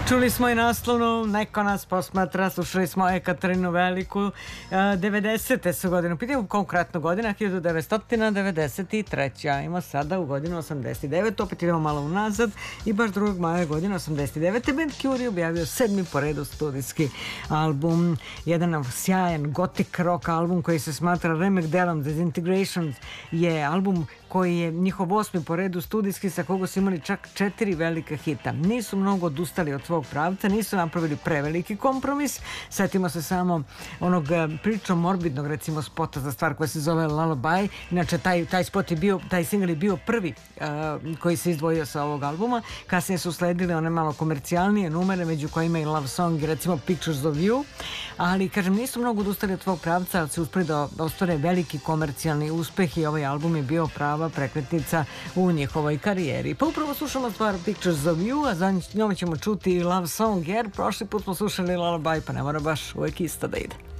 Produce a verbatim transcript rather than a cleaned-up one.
Čuli smo i naslovnu, neko nas posmatra, slušali smo Ekaterinu Veliku, devedesete su godine, u pitanju konkretno godina, hiljadu devetsto devedeset treća. Ima sada u godinu osamdeset devet, opet idemo malo unazad i baš drugog maja godine osamdeset devete. band Cure objavio sedmi po redu studijski album, jedan sjajan gothic rock album koji se smatra remek delom. Disintegration je album koji je njihov osmi po redu studijski, sa koga su imali čak četiri velika hita. Nisu mnogo odustali od svog pravca, nisu napravili preveliki kompromis. Setimo se samo onog prilično morbidnog, recimo, spota za stvar koja se zove Lullaby. Inače, taj, taj spot je bio, taj single je bio prvi uh, koji se izdvojio sa ovog albuma. Kasnije su sledili one malo komercijalnije numere, među kojima i Love Song, recimo Pictures of You. Ali, kažem, nisu mnogo odustali od svog pravca, ali se uspeli da ostvare veliki komercijalni uspeh i ovaj album je bio prava prekretnica u njihovoj karijeri. Pa upravo slušamo stvar Pictures of You, a za njom ćemo čuti Love Song, jer prošli put smo slušali Lullaby, pa ne mora baš uvek isto da ide.